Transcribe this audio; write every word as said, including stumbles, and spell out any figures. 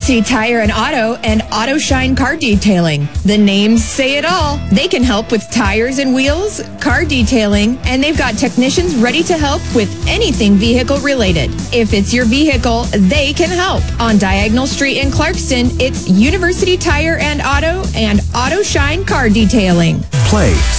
University Tire and Auto and Auto Shine Car Detailing. The names say it all. They can help with tires and wheels, car detailing, and they've got technicians ready to help with anything vehicle related. If it's your vehicle, they can help. On Diagonal Street in Clarkston, it's University Tire and Auto and Auto Shine Car Detailing. Play